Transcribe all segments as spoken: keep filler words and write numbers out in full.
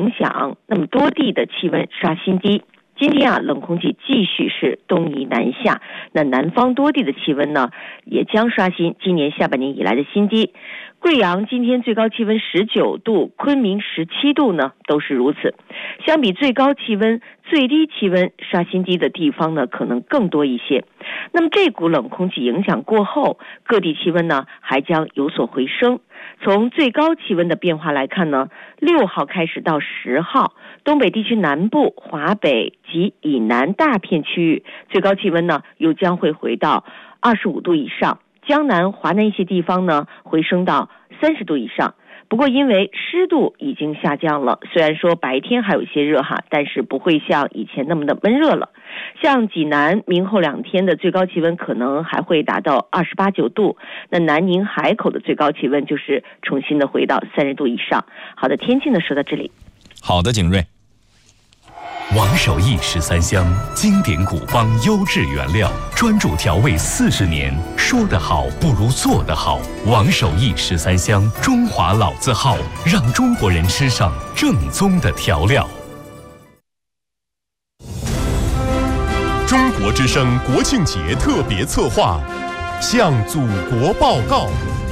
影响，那么多地的气温刷新低。今天啊，冷空气继续是东移南下，那南方多地的气温呢，也将刷新今年下半年以来的新低。贵阳今天最高气温十九度，昆明十七度呢，都是如此。相比最高气温，最低气温刷新低的地方呢，可能更多一些。那么这股冷空气影响过后，各地气温呢还将有所回升。从最高气温的变化来看呢，六号开始到十号，东北地区南部、华北及以南大片区域最高气温呢又将会回到二十五度以上，江南、华南一些地方呢回升到三十度以上。不过因为湿度已经下降了，虽然说白天还有一些热哈，但是不会像以前那么的闷热了。像济南明后两天的最高气温可能还会达到二十八九度，那南宁海口的最高气温就是重新的回到三十度以上。好的，天气呢说到这里。 好的，景睿。 王守义十三香，经典古方优质原料，专注调味四十年，说得好不如做得好。王守义十三香，中华老字号，让中国人吃上正宗的调料。 中国之声国庆节特别策划，向祖国报告。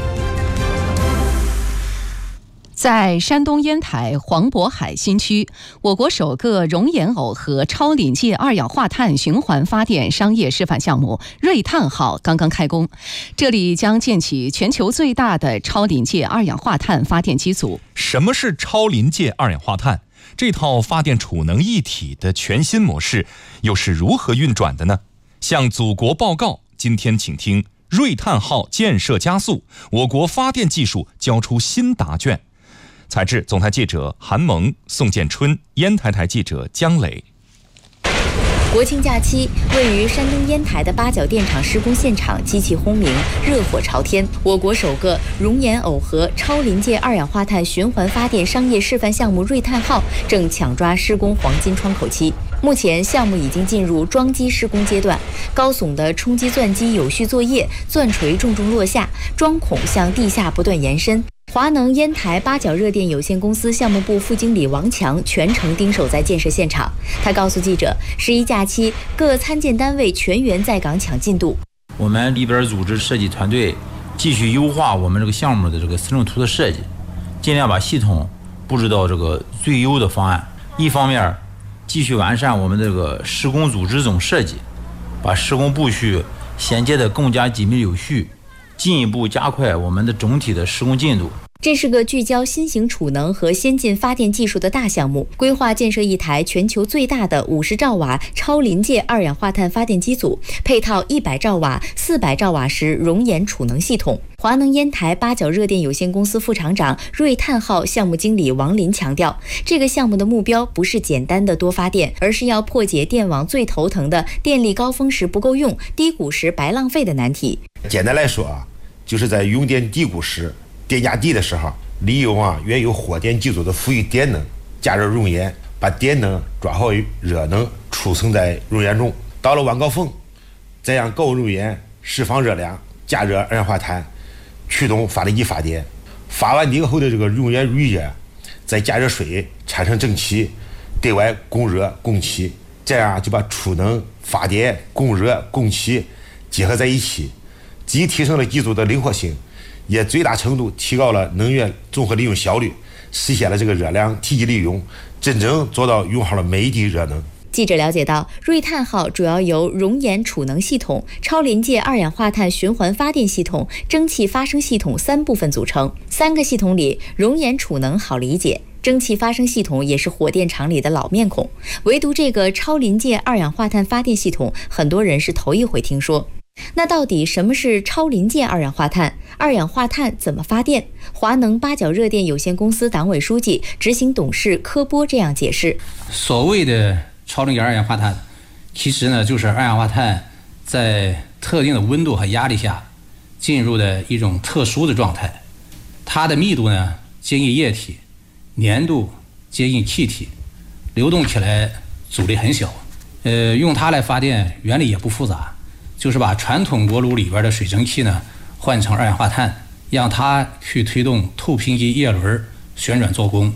在山东烟台黄渤海新区，我国首个熔岩耦合超临界二氧化碳循环发电商业示范项目瑞碳号刚刚开工，这里将建起全球最大的超临界二氧化碳发电机组。 什么是超临界二氧化碳？这套发电储能一体的全新模式又是如何运转的呢？向祖国报告，今天请听瑞碳号建设加速，我国发电技术交出新答卷。采制总台记者韩萌、宋建春，烟台台记者姜磊。 国庆假期，位于山东烟台的八角电厂施工现场机器轰鸣，热火朝天。我国首个熔岩耦合超临界二氧化碳循环发电商业示范项目瑞碳号正抢抓施工黄金窗口期。目前项目已经进入装机施工阶段，高耸的冲击钻机有序作业，钻锤重重落下，桩孔向地下不断延伸。华能烟台八角热电有限公司项目部副经理王强全程盯守在建设现场。他告诉记者，十一假期各参建单位全员在岗抢进度。 我们里边组织设计团队继续优化我们这个项目的这个思路图的设计，尽量把系统布置到这个最优的方案。一方面继续完善我们这个施工组织总设计，把施工步序衔接的更加紧密有序，进一步加快我们的总体的施工进度。 这是个聚焦新型储能和先进发电技术的大项目，规划建设一台全球最大的五十兆瓦超临界二氧化碳发电机组，配套一百兆瓦、四百兆瓦时熔岩储能系统。华能烟台八角热电有限公司副厂长、瑞碳号项目经理王林强调，这个项目的目标不是简单的多发电，而是要破解电网最头疼的电力高峰时不够用、低谷时白浪费的难题。 简单来说啊，就是在用电低谷时、电价低的时候，利用啊原有火电机组的富余电能，加热熔岩，把电能转化为热能，储存在熔岩中。到了晚高峰，再让高温熔岩释放热量，加热二氧化碳，驱动发电机发电。发完电后的这个熔岩余热，再加热水产生蒸汽，对外供热供气，这样就把储能、发电、供热、供气结合在一起，既提升了机组的灵活性，也最大程度提高了能源综合利用效率，实现了这个热量体积利用，真正做到用好了每一滴热能。 记者了解到，瑞碳号主要由熔岩储能系统、超临界二氧化碳循环发电系统、蒸汽发生系统三部分组成。三个系统里，熔岩储能好理解，蒸汽发生系统也是火电厂里的老面孔，唯独这个超临界二氧化碳发电系统，很多人是头一回听说。那到底什么是超临界二氧化碳？二氧化碳怎么发电？华能八角热电有限公司党委书记、执行董事柯波这样解释： 所谓的超临界二氧化碳，其实呢就是二氧化碳在特定的温度和压力下进入的一种特殊的状态，它的密度呢接近液体，粘度接近气体，流动起来阻力很小。呃，用它来发电原理也不复杂，就是把传统锅炉里边的水蒸气呢换成二氧化碳，让它去推动透瓶机叶轮旋转做功，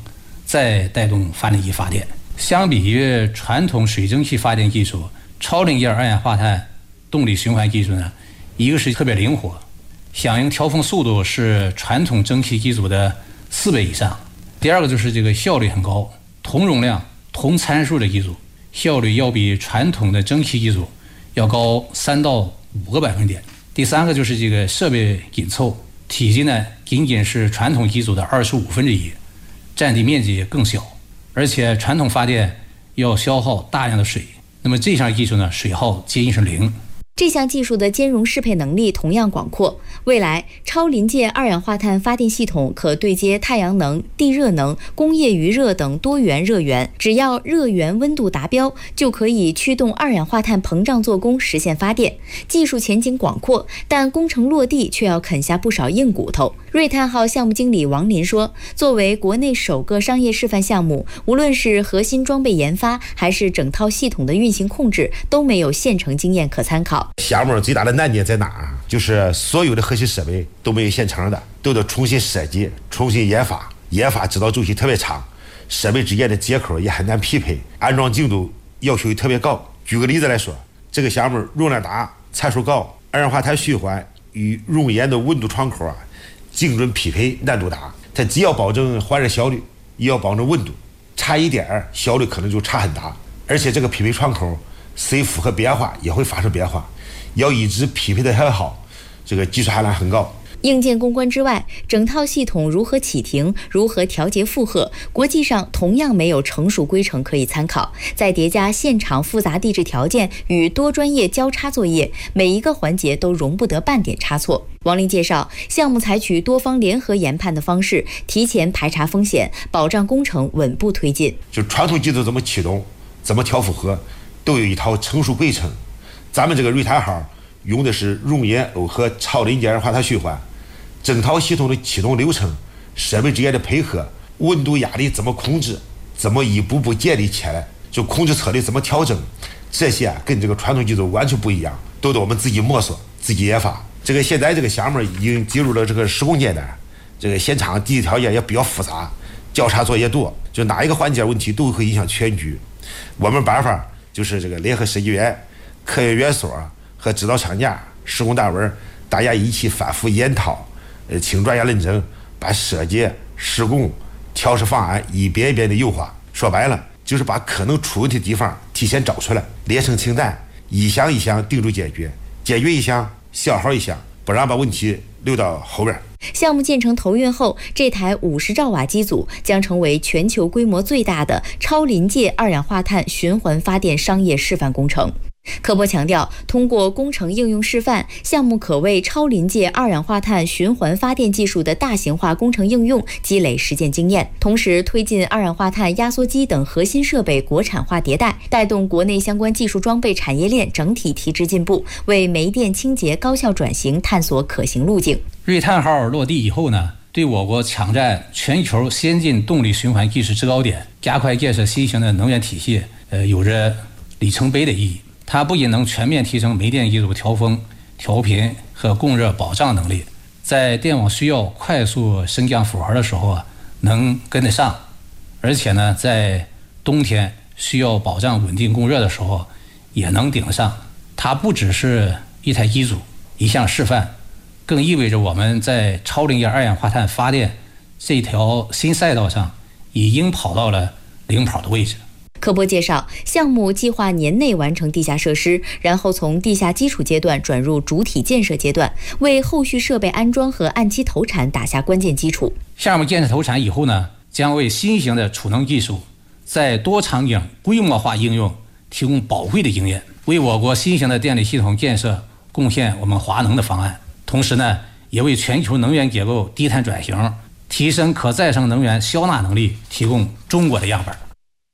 再带动发电机发电。相比于传统水蒸气发电技术，超临界二氧化碳动力循环技术呢，一个是特别灵活，响应调峰速度是传统蒸汽机组的四倍以上。第二个就是这个效率很高，同容量同参数的机组效率要比传统的蒸汽机组要高三到五个百分点。第三个就是这个设备紧凑，体积呢仅仅是传统机组的二十五分之一，占地面积也更小，而且传统发电要消耗大量的水，那么这项技术呢水耗接近是零。 这项技术的兼容适配能力同样广阔，未来超临界二氧化碳发电系统可对接太阳能、地热能、工业余热等多元热源，只要热源温度达标，就可以驱动二氧化碳膨胀做功实现发电。技术前景广阔，但工程落地却要啃下不少硬骨头。瑞碳号项目经理王林说，作为国内首个商业示范项目，无论是核心装备研发还是整套系统的运行控制，都没有现成经验可参考。 项目最大的难点在哪儿？就是所有的核心设备都没有现成的，都得重新设计、重新研发，研发指导周期特别长，设备之间的接口也很难匹配，安装精度要求也特别高。举个例子来说，这个项目容量大、参数高，二氧化碳循环与熔岩的温度窗口啊精准匹配难度大，它既要保证换热效率，也要保证温度，差一点效率可能就差很大。而且这个匹配窗口随负荷变化也会发生变化，要一直匹配的很好，这个技术含量很高。 硬件攻关之外，整套系统如何启停、如何调节负荷，国际上同样没有成熟规程可以参考。再叠加现场复杂地质条件与多专业交叉作业，每一个环节都容不得半点差错。王林介绍，项目采取多方联合研判的方式，提前排查风险，保障工程稳步推进。 就传统机组怎么启动、怎么调负荷，都有一套成熟规程。咱们这个瑞碳号用的是熔岩耦合超临界二氧化碳循环，整套系统的启动流程、设备之间的配合、温度压力怎么控制，怎么一步步建立起来，就控制策略怎么调整，这些啊跟这个传统技术完全不一样，都得我们自己摸索、自己研发。这个现在这个项目已经进入了这个施工阶段，这个现场地质条件也比较复杂，交叉作业多，就哪一个环节问题都会影响全局。我们办法就是这个联合设计院、科研院所和指导厂家、施工单位，大家一起反复研讨，呃，请专业认证，把设计、施工、调试方案一遍一遍的优化。说白了，就是把可能出问题的地方提前找出来，列成清单，一项一项定住解决，解决一项消耗一项，不让把问题留到后边。 项目建成投运后，这台五十兆瓦机组将成为全球规模最大的超临界二氧化碳循环发电商业示范工程。科博强调，通过工程应用示范，项目可为超临界二氧化碳循环发电技术的大型化工程应用积累实践经验，同时推进二氧化碳压缩机等核心设备国产化迭代，带动国内相关技术装备产业链整体提质进步，为煤电清洁高效转型探索可行路径。 瑞碳号落地以后呢，对我国抢占全球先进动力循环技术制高点，加快建设新型的能源体系，呃，有着里程碑的意义。它不仅能全面提升煤电机组调峰、调频和供热保障能力，在电网需要快速升降负荷的时候啊，能跟得上，而且呢，在冬天需要保障稳定供热的时候，也能顶得上。它不只是一台机组、一项示范，更意味着我们在超临界二氧化碳发电这条新赛道上，已经跑到了领跑的位置。 科博介绍，项目计划年内完成地下设施，然后从地下基础阶段转入主体建设阶段，为后续设备安装和按期投产打下关键基础。 项目建设投产以后呢，将为新型的储能技术在多场景规模化应用提供宝贵的经验，为我国新型的电力系统建设贡献我们华能的方案，同时呢，也为全球能源结构低碳转型、提升可再生能源消纳能力提供中国的样本。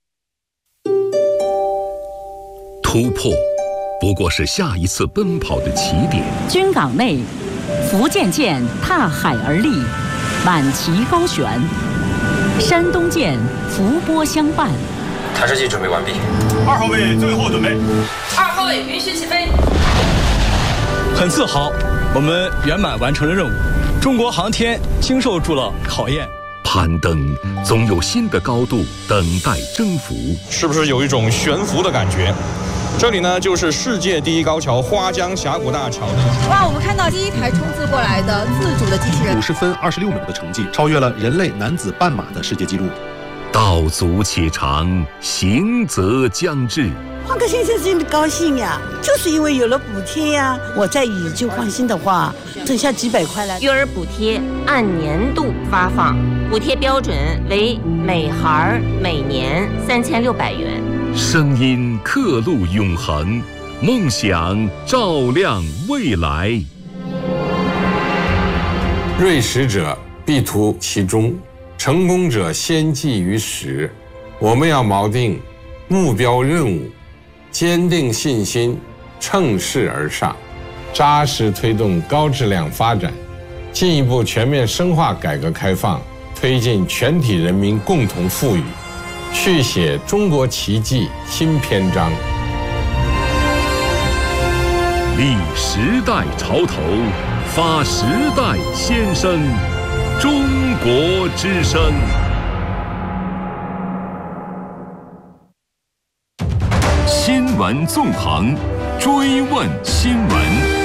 突破不过是下一次奔跑的起点。 军港内，福建舰踏海而立，满旗高悬；山东舰伏波相伴。 探视器准备完毕。 二号位最后准备。 二号位允许起飞。 很自豪，我们圆满完成了任务。中国航天经受住了考验。 攀登总有新的高度等待征服， 是不是有一种悬浮的感觉？这里呢，就是世界第一高桥花江峡谷大桥的。 哇，我们看到第一台冲刺过来的自主的机器人， 五十分二十六秒的成绩，超越了人类男子半马的世界纪录。 道阻且长，行则将至。 换个先生真的高兴呀，就是因为有了补贴呀。我再以旧换新的话，剩下几百块了。 育儿补贴按年度发放，补贴标准为每孩每年三千六百元。 声音刻录永恒，梦想照亮未来。 锐实者必图其中，成功者先记于始。我们要锚定目标任务，坚定信心，乘势而上，扎实推动高质量发展，进一步全面深化改革开放，推进全体人民共同富裕，续写中国奇迹新篇章。 立时代潮头，发时代先声，中国之声。新闻纵横，追问新闻。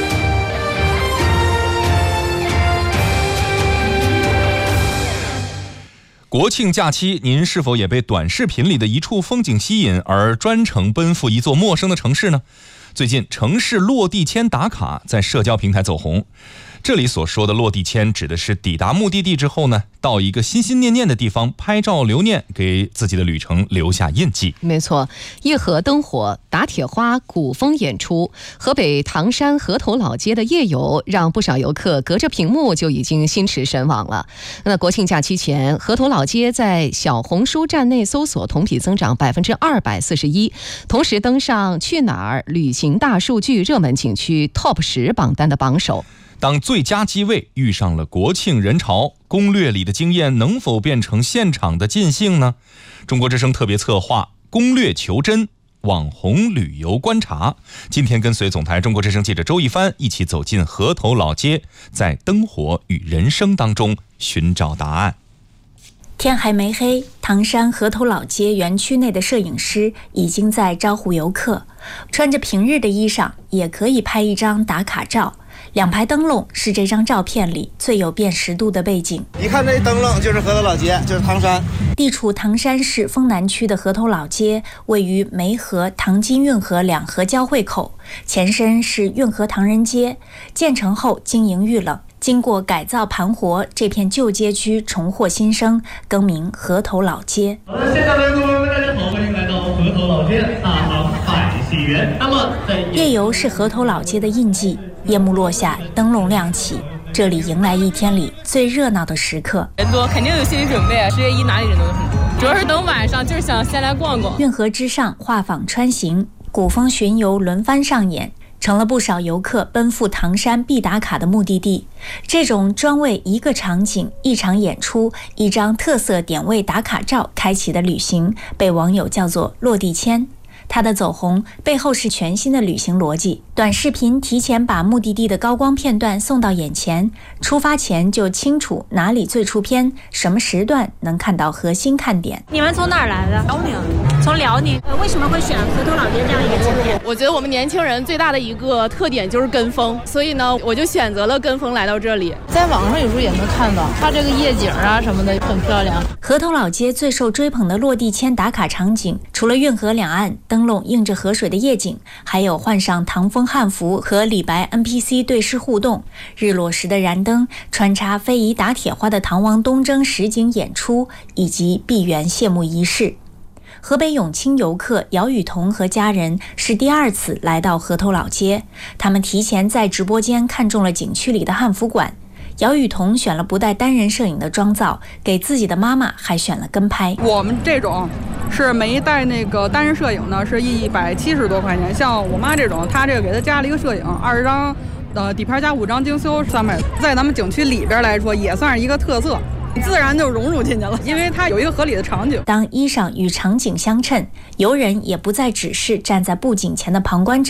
国庆假期，您是否也被短视频里的一处风景吸引而专程奔赴一座陌生的城市呢？最近，城市落地签打卡在社交平台走红。这里所说的落地签，指的是抵达目的地之后呢，到一个心心念念的地方拍照留念，给自己的旅程留下印记。 没错，夜河灯火、打铁花、古风演出，河北唐山河头老街的夜游，让不少游客隔着屏幕就已经心驰神往了。那国庆假期前，河头老街在小红书站内搜索同比增长百分之二百四十一，同时登上去哪儿旅行大数据热门景区 Top 十榜单的榜首。 当最佳机位遇上了国庆人潮，攻略里的经验能否变成现场的尽兴呢？中国之声特别策划攻略求真网红旅游观察，今天跟随总台中国之声记者周一帆一起走进河头老街，在灯火与人生当中寻找答案。 天还没黑，唐山河头老街园区内的摄影师已经在招呼游客，穿着平日的衣裳也可以拍一张打卡照。两排灯笼是这张照片里最有辨识度的背景。 一看这灯笼就是河头老街，就是唐山。 地处唐山市丰南区的河头老街，位于梅河、唐津运河两河交汇口，前身是运河唐人街。建成后经营遇冷，经过改造盘活，这片旧街区重获新生，更名河头老街。 好的，现场的各位大家好，欢迎来到河头老街大唐百喜园。那么在夜游是河头老街的印记。夜幕落下，灯笼亮起，这里迎来一天里最热闹的时刻。 人多肯定有心理准备，十月一哪里人都很多，主要是等晚上，就是想先来逛逛。 运河之上画舫穿行，古风巡游轮番上演，成了不少游客奔赴唐山必打卡的目的地。这种专为一个场景、一场演出、一张特色点位打卡照开启的旅行，被网友叫做落地签。它的走红背后是全新的旅行逻辑，短视频提前把目的地的高光片段送到眼前，出发前就清楚哪里最出片，什么时段能看到核心看点。 你们从哪儿来的？辽宁。从辽宁。呃，为什么会选河头老街这样一个景点？ 我觉得我们年轻人最大的一个特点就是跟风，所以呢，我就选择了跟风来到这里。 在网上有时候也能看到，它这个夜景啊什么的很漂亮。 河头老街最受追捧的落地签打卡场景，除了运河两岸灯笼映着河水的夜景，还有换上唐风汉服和李白 N P C 对视互动，日落时的燃灯，穿插非遗打铁花的唐王东征实景演出，以及闭园谢幕仪式。河北永清游客姚雨桐和家人是第二次来到河头老街，他们提前在直播间看中了景区里的汉服馆。姚雨桐选了不带单人摄影的妆造，给自己的妈妈还选了跟拍。 我们这种是没带那个单人摄影呢，是一百七十多块钱。像我妈这种，她这个给她加了一个摄影，二十张，呃，底片加五张精修，三百。在咱们景区里边来说，也算是一个特色。自然就融入进去了，因为它有一个合理的场景。 当衣裳与场景相衬，游人也不再只是站在布景前的旁观者。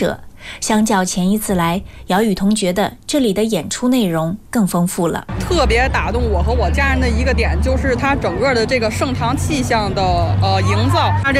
相较前一次来，姚雨桐觉得这里的演出内容更丰富了。 特别打动我和我家人的一个点，就是它整个的这个盛唐气象的呃营造，它这